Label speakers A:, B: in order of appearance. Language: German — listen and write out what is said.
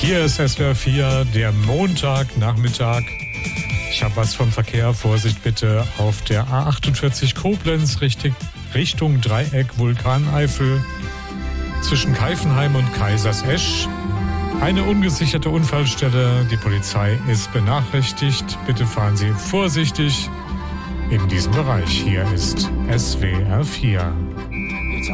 A: Hier ist SWR 4, der Montagnachmittag. Ich habe was vom Verkehr. Vorsicht bitte auf der A48 Koblenz Richtung Dreieck Vulkaneifel zwischen Keifenheim und Kaisersesch. Eine ungesicherte Unfallstelle. Die Polizei ist benachrichtigt. Bitte fahren Sie vorsichtig in diesem Bereich. Hier ist SWR 4.